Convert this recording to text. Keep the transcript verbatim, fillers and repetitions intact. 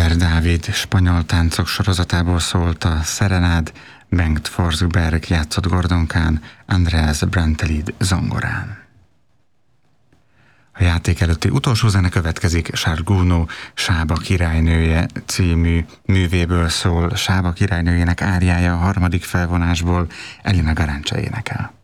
Kádár Dávid spanyol táncok sorozatából szólt a Serenád, Bengt Forsberg játszott gordonkán, Andreas Brantelid zongorán. A játék előtti utolsó zene következik, Charles Gounod Sába királynője című művéből szól. Sába királynőjének áriája a harmadik felvonásból, Elina Garancsa énekel.